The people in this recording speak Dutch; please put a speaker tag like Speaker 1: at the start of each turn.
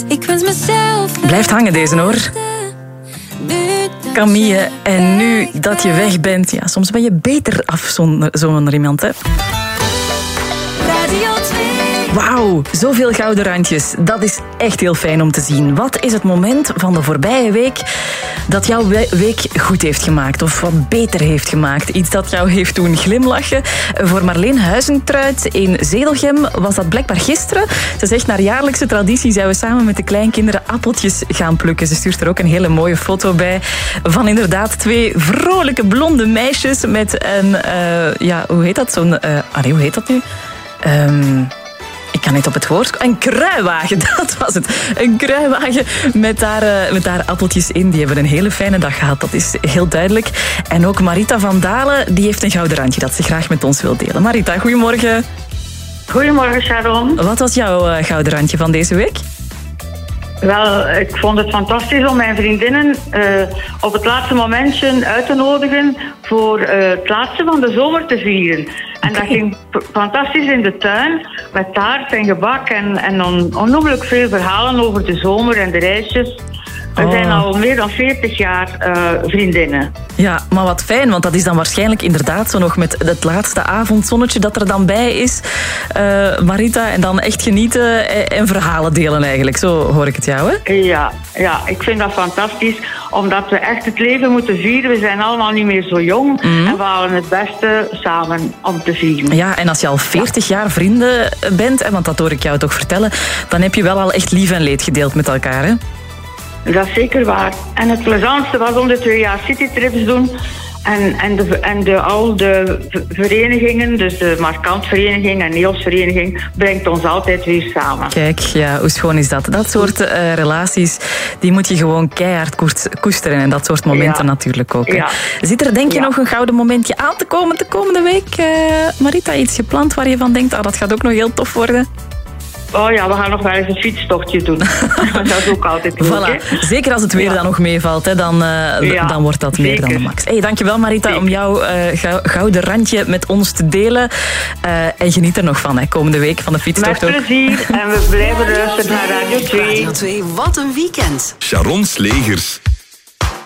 Speaker 1: Ik wens mezelf...
Speaker 2: Blijft hangen deze hoor. Camille, en nu dat je weg bent, ja, soms ben je beter af zonder iemand, hè?
Speaker 1: Radio 2.
Speaker 2: Wauw, zoveel gouden randjes. Dat is echt heel fijn om te zien. Wat is het moment van de voorbije week dat jouw week goed heeft gemaakt of wat beter heeft gemaakt? Iets dat jou heeft doen glimlachen. Voor Marleen Huizentruid in Zedelgem was dat blijkbaar gisteren. Ze zegt, naar jaarlijkse traditie zijn we samen met de kleinkinderen appeltjes gaan plukken. Ze stuurt er ook een hele mooie foto bij van inderdaad 2 vrolijke blonde meisjes met een, hoe heet dat? Hoe heet dat nu? Ik kan niet op het woord. Een kruiwagen, dat was het. Een kruiwagen met daar appeltjes in. Die hebben een hele fijne dag gehad, dat is heel duidelijk. En ook Marita van Dalen, die heeft een gouden randje dat ze graag met ons wil delen. Marita, goedemorgen.
Speaker 3: Goedemorgen, Sharon.
Speaker 2: Wat was jouw gouden randje van deze week?
Speaker 3: Wel, ik vond het fantastisch om mijn vriendinnen op het laatste momentje uit te nodigen voor het laatste van de zomer te vieren. En dat ging fantastisch in de tuin, met taart en gebak en onnoemelijk veel verhalen over de zomer en de reisjes. We zijn al meer dan 40 jaar vriendinnen.
Speaker 2: Ja, maar wat fijn, want dat is dan waarschijnlijk inderdaad zo nog met het laatste avondzonnetje dat er dan bij is. Marita, en dan echt genieten en verhalen delen eigenlijk. Zo hoor ik het jou, hè?
Speaker 3: Ja, ik vind dat fantastisch, omdat we echt het leven moeten vieren. We zijn allemaal niet meer zo jong en we halen het beste samen om te vieren.
Speaker 2: Ja, en als je al 40 jaar vrienden bent, want dat hoor ik jou toch vertellen, dan heb je wel al echt lief en leed gedeeld met elkaar, hè?
Speaker 3: Dat is zeker waar. En het plezantste was om de 2 jaar citytrips doen. En al de verenigingen, dus de Markantvereniging en Nielsvereniging, brengt ons altijd weer samen.
Speaker 2: Kijk, ja, hoe schoon is dat? Dat soort relaties, die moet je gewoon keihard koesteren. En dat soort momenten natuurlijk ook.
Speaker 3: Ja.
Speaker 2: Zit er denk je nog een gouden momentje aan te komen de komende week? Marita, iets gepland waar je van denkt, dat gaat ook nog heel tof worden?
Speaker 3: Oh ja, we gaan nog wel eens een fietstochtje doen. Dat is ook altijd leuk,
Speaker 2: voilà. Zeker als het weer dan nog meevalt, hè, dan wordt dat meer dan de max. Hey, dankjewel Marita om jouw gouden randje met ons te delen. En geniet er nog van, hè, komende week van de fietstocht ook.
Speaker 3: Met plezier en we blijven luisteren naar Radio 2.
Speaker 4: Radio 2, wat een weekend.
Speaker 5: Sharon Slegers.